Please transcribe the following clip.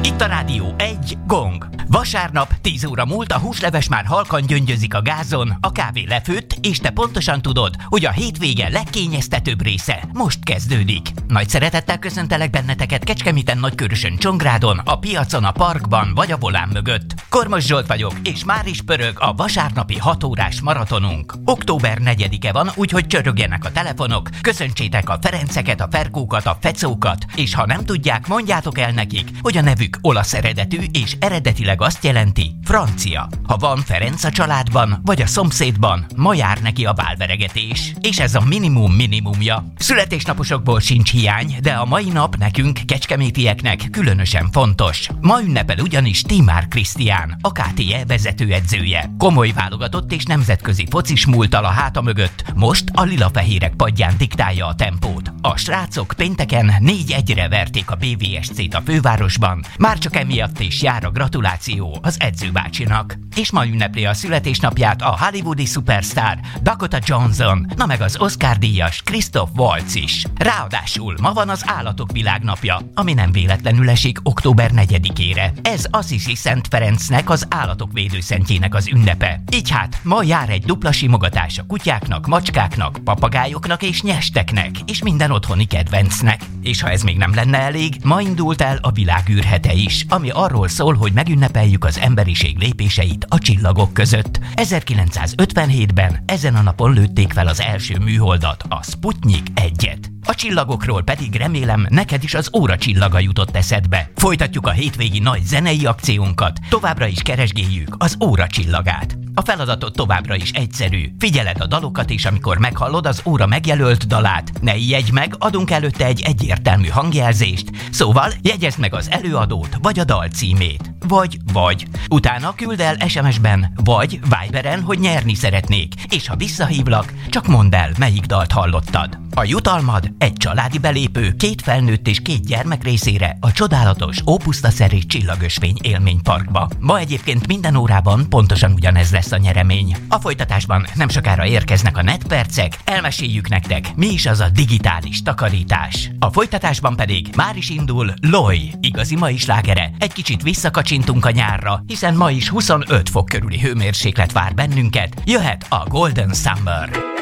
Itt a Rádió 1 Gong. Vasárnap 10 óra múlt, a húsleves már halkan gyöngyözik a gázon, a kávé lefőtt, és te pontosan tudod, hogy a hétvége legkényeztetőbb része most kezdődik. Nagy szeretettel köszöntelek benneteket Kecskeméten, Nagykörösön, Csongrádon, a piacon, a parkban vagy a volán mögött. Kormos Zsolt vagyok, és már is pörög a vasárnapi 6 órás maratonunk. Október 4-e van, úgyhogy csörögjenek a telefonok, köszöntsétek a Ferenceket, a Ferkókat, a Fecókat, és ha nem tudják, mondjátok el nekik, hogy a nevük olasz eredetű és eredetileg azt jelenti francia. Ha van Ferenc a családban, vagy a szomszédban, ma jár neki a válveregetés. És ez a minimumja. Születésnaposokból sincs hiány, de a mai nap nekünk, kecskemétieknek különösen fontos. Ma ünnepel ugyanis Tímár Krisztián, a KTE vezetőedzője. Komoly válogatott és nemzetközi focis múlttal a háta mögött, most a lilafehérek padján diktálja a tempót. A srácok pénteken 4-1-re verték a BVSC-t a fővárosban, már csak emiatt is jár a gratuláció az edzőbácsinak. És ma ünnepli a születésnapját a hollywoodi szupersztár Dakota Johnson, na meg az Oscar-díjas Christoph Waltz is. Ráadásul ma van az Állatok Világnapja, ami nem véletlenül esik október 4-ére. Ez Assisi Szent Ferencnek, az állatok védőszentjének az ünnepe. Így hát ma jár egy dupla simogatás a kutyáknak, macskáknak, papagájoknak és nyesteknek, és minden otthoni kedvencnek. És ha ez még nem lenne elég, ma indult el a világűrhete is, ami arról szól, hogy megünnepeljük az emberiség lépéseit a csillagok között. 1957-ben ezen a napon lőtték fel az első műholdat, a Sputnik 1-et. A csillagokról pedig remélem neked is az óra csillaga jutott eszedbe. Folytatjuk a hétvégi nagy zenei akciónkat, továbbra is keresgéljük az óra csillagát. A feladatot továbbra is egyszerű. Figyeled a dalokat, és amikor meghallod az óra megjelölt dalát, ne ijedj meg, adunk előtte egy egyértelmű hangjelzést, szóval jegyezd meg az előadót vagy a dal címét. Vagy. Utána küld el SMS-ben vagy Viberen, hogy nyerni szeretnék, és ha visszahívlak, csak mondd el, melyik dalt hallottad. A jutalmad egy családi belépő 2 felnőtt és 2 gyermek részére a csodálatos Ópusztaszerű Csillagösvény élményparkba. Ma egyébként minden órában pontosan ugyanez lesz a nyeremény. A folytatásban nem sokára érkeznek a netpercek, elmeséljük nektek, mi is az a digitális takarítás. A folytatásban pedig már is indul Loj, igazi mai slágere. Egy kicsit visszakacsintunk a nyárra, hiszen ma is 25 fok körüli hőmérséklet vár bennünket, jöhet a Golden Summer.